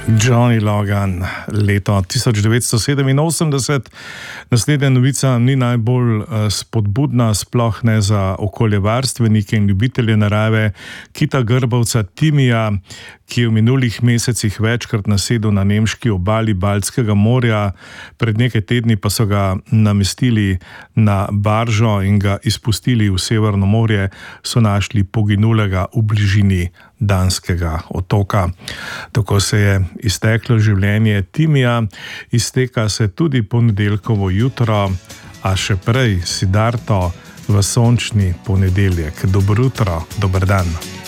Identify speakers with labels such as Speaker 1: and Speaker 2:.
Speaker 1: Johnny Logan, leto 1987. Naslednja novica ni najbolj spodbudna, sploh ne za okoljevarstvenike in ljubitelje narave. Kita grbavca Timija, ki je v minulih mesecih večkrat nasedel na nemški obali Baltskega morja, pred nekaj tedni pa so ga namestili na baržo in ga izpustili v Severno morje, so našli poginulega v bližini danskega otoka. Tako se je izteklo življenje Timija, izteka se tudi ponedeljkovo jutro, a še prej Siddharto v sončni ponedeljek. Dobro jutro, dober dan.